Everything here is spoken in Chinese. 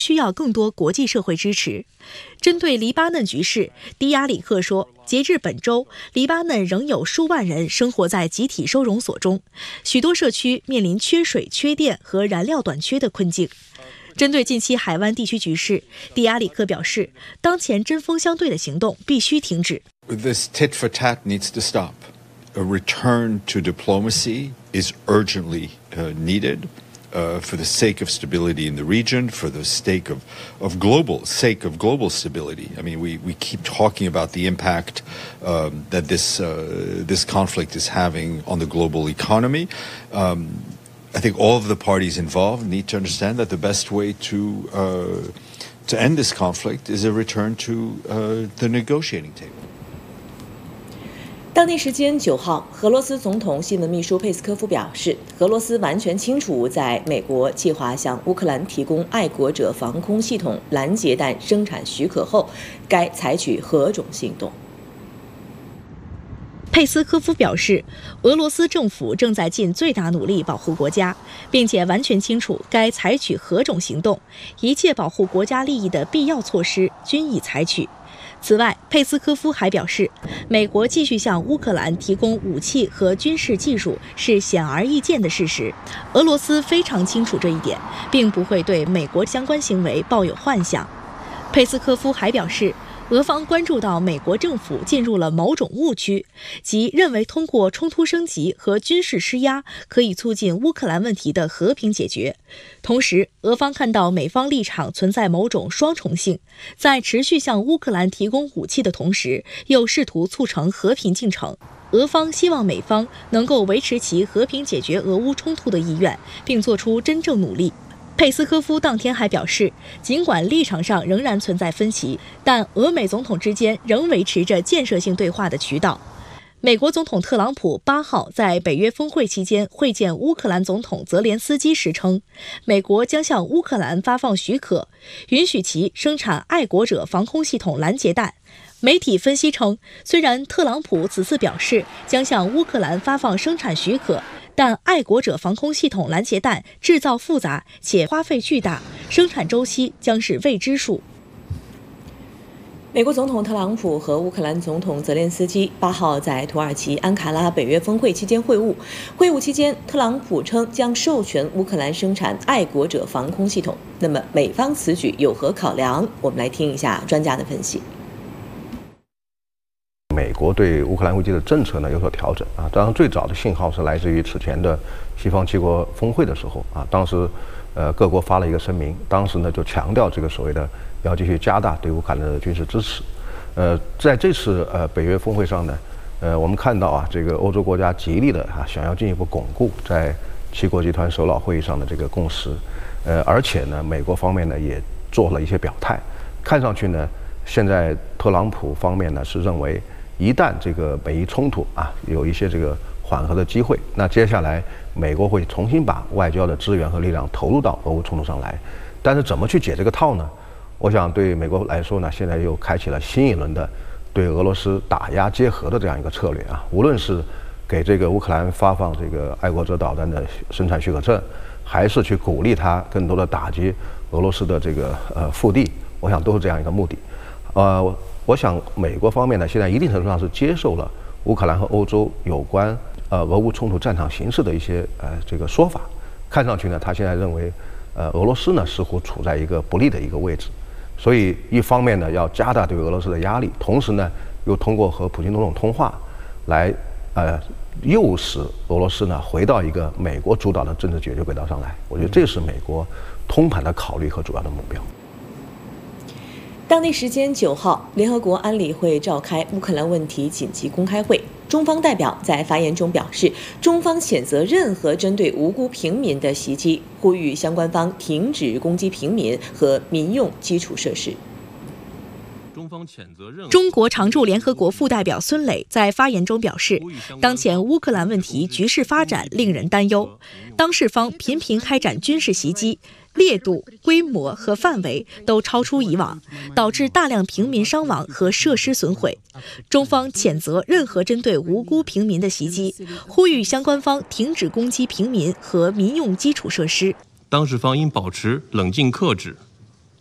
需要更多国际社会支持。针对黎巴嫩局势，迪亚里克说，截至本周，黎巴嫩仍有数万人生活在集体收容所中，许多社区面临缺水、缺电和燃料短缺的困境。针对近期海湾地区局势，迪亚里克表示，当前针锋相对的行动必须停止。 This tit for tat needs to stop. A return to diplomacy is urgently needed. For the sake of stability in the region, for the sake of global stability. I mean, we keep talking about the impact that this conflict is having on the global economy. I think all of the parties involved need to understand that the best way to end this conflict is a return to the negotiating table. 当地时间9号，俄罗斯总统新闻秘书佩斯科夫表示，俄罗斯完全清楚，在美国计划向乌克兰提供爱国者防空系统拦截弹生产许可后，该采取何种行动。 佩斯科夫表示，俄罗斯政府正在尽最大努力保护国家，并且完全清楚该采取何种行动，一切保护国家利益的必要措施均已采取。此外，佩斯科夫还表示，美国继续向乌克兰提供武器和军事技术是显而易见的事实，俄罗斯非常清楚这一点，并不会对美国相关行为抱有幻想。佩斯科夫还表示，俄方关注到美国政府进入了某种误区，即认为通过冲突升级和军事施压可以促进乌克兰问题的和平解决。同时，俄方看到美方立场存在某种双重性，在持续向乌克兰提供武器的同时，又试图促成和平进程。俄方希望美方能够维持其和平解决俄乌冲突的意愿，并做出真正努力。佩斯科夫当天还表示，尽管立场上仍然存在分歧，但俄美总统之间仍维持着建设性对话的渠道。美国总统特朗普8号在北约峰会期间会见乌克兰总统泽连斯基时称，美国将向乌克兰发放许可，允许其生产爱国者防空系统拦截弹。媒体分析称，虽然特朗普此次表示将向乌克兰发放生产许可，但爱国者防空系统拦截弹制造复杂且花费巨大，生产周期将是未知数。 美国总统特朗普和乌克兰总统泽连斯基8号在土耳其安卡拉北约峰会期间会晤。会晤期间，特朗普称将授权乌克兰生产爱国者防空系统。那么，美方此举有何考量？我们来听一下专家的分析。 美国对乌克兰危机的政策呢有所调整啊，当然最早的信号是来自于此前的西方7国峰会的时候啊，当时各国发了一个声明，当时呢就强调这个所谓的要继续加大对乌克兰的军事支持。在这次北约峰会上呢，我们看到啊，这个欧洲国家极力的想要进一步巩固在7国集团首脑会议上的这个共识，而且呢，美国方面呢也做了一些表态，看上去呢，现在特朗普方面呢是认为，一旦这个美伊冲突啊有一些这个缓和的机会，那接下来美国会重新把外交的资源和力量投入到俄乌冲突上来。但是怎么去解这个套呢？我想对美国来说呢，现在又开启了新一轮的对俄罗斯打压结合的这样一个策略啊。无论是给这个乌克兰发放这个爱国者导弹的生产许可证，还是去鼓励他更多的打击俄罗斯的这个腹地，我想都是这样一个目的。我想美国方面呢，现在一定程度上是接受了乌克兰和欧洲有关俄乌冲突战场形势的一些这个说法。看上去呢，他现在认为俄罗斯呢似乎处在一个不利的一个位置，所以一方面呢要加大对俄罗斯的压力，同时呢又通过和普京总统通话来诱使俄罗斯呢回到一个美国主导的政治解决轨道上来。我觉得这是美国通盘的考虑和主要的目标。 当地时间9号，联合国安理会召开乌克兰问题紧急公开会。中方代表在发言中表示，中方谴责任何针对无辜平民的袭击，呼吁相关方停止攻击平民和民用基础设施。 中国常驻联合国副代表孙磊在发言中表示，当前乌克兰问题局势发展令人担忧，当事方频频开展军事袭击，烈度、规模和范围都超出以往，导致大量平民伤亡和设施损毁。中方谴责任何针对无辜平民的袭击，呼吁相关方停止攻击平民和民用基础设施。 当事方应保持冷静克制、